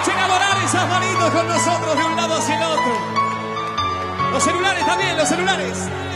Echen a volar esas manitos con nosotros de un lado hacia el otro. Los celulares también, los celulares.